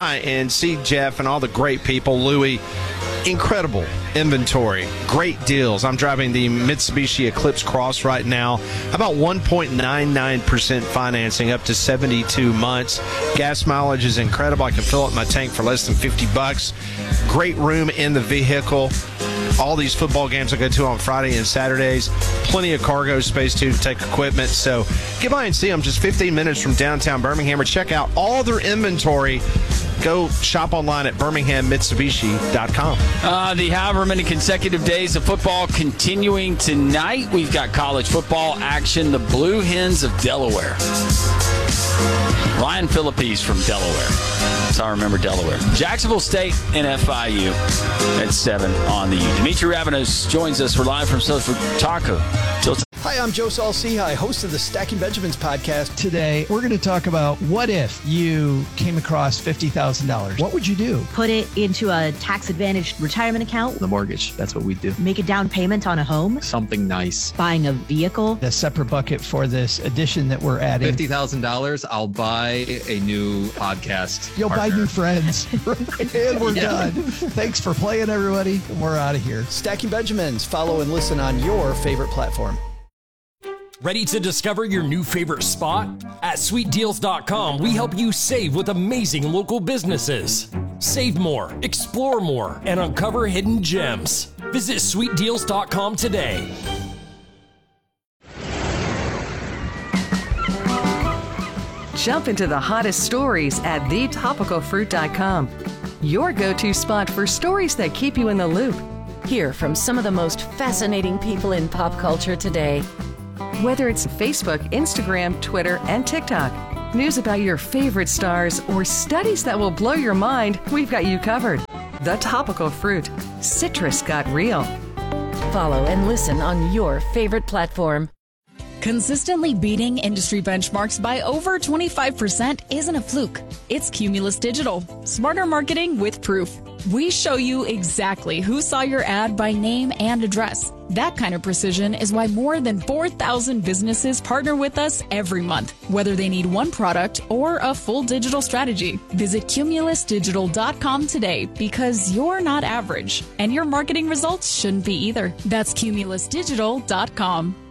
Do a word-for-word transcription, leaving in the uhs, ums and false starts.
and see Jeff and all the great people. Louis, incredible inventory, great deals. I'm driving the Mitsubishi Eclipse Cross right now. About one point nine nine percent financing up to seventy-two months. Gas mileage is incredible. I can fill up my tank for less than fifty bucks. Great room in the vehicle. All these football games I go to on Friday and Saturdays. Plenty of cargo space, too, to take equipment. So get by and see them just fifteen minutes from downtown Birmingham, or check out all their inventory. Go shop online at birmingham mitsubishi dot com. Uh, the however many consecutive days of football continuing tonight. We've got college football action. The Blue Hens of Delaware. Ryan Philippe's from Delaware. So I remember Delaware. Jacksonville State and F I U at seven on the U. Dimitri Ravanos joins us. We're live from Social Taco. Till Hi, I'm Joe Saul-Sehy, host of the Stacking Benjamins podcast. Today, we're going to talk about what if you came across fifty thousand dollars. What would you do? Put it into a tax-advantaged retirement account. The mortgage, that's what we do. Make a down payment on a home. Something nice. Buying a vehicle. A separate bucket for this addition that we're adding. fifty thousand dollars, I'll buy a new podcast You'll partner. buy new friends. And we're Yeah. done. Thanks for playing, everybody. We're out of here. Stacking Benjamins. Follow and listen on your favorite platform. Ready to discover your new favorite spot? At sweet deals dot com, we help you save with amazing local businesses. Save more, explore more, and uncover hidden gems. Visit sweet deals dot com today. Jump into the hottest stories at the topical fruit dot com. Your go-to spot for stories that keep you in the loop. Hear from some of the most fascinating people in pop culture today. Whether it's Facebook, Instagram, Twitter, and TikTok, news about your favorite stars, or studies that will blow your mind, we've got you covered. The Topical Fruit. Citrus got real. Follow and listen on your favorite platform. Consistently beating industry benchmarks by over twenty-five percent isn't a fluke. It's Cumulus Digital. Smarter marketing with proof. We show you exactly who saw your ad by name and address. That kind of precision is why more than four thousand businesses partner with us every month, whether they need one product or a full digital strategy. Visit cumulus digital dot com today, because you're not average, and your marketing results shouldn't be either. That's cumulus digital dot com.